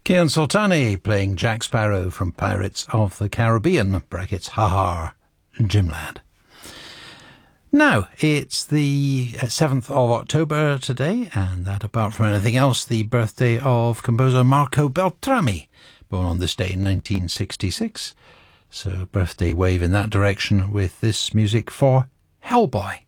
Kian Sultani playing Jack Sparrow from Pirates of the Caribbean, brackets, ha-ha, Jim Ladd. Now, it's the 7th of October today, and that, apart from anything else, the birthday of composer Marco Beltrami, born on this day in 1966. So, birthday wave in that direction with this music for Hellboy.